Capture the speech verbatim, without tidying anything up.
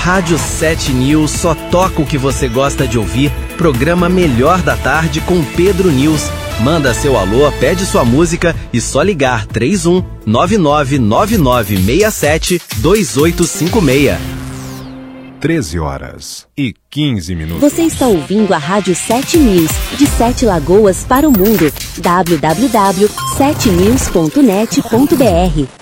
Rádio sete News só toca o que você gosta de ouvir. Programa Melhor da Tarde com Pedro News. Manda seu alô, pede sua música e só ligar três um nove nove nove nove seis sete dois oito cinco seis. treze horas e quinze minutos. Você está ouvindo a Rádio sete News, de Sete Lagoas para o mundo. w w w ponto sete news ponto net ponto b r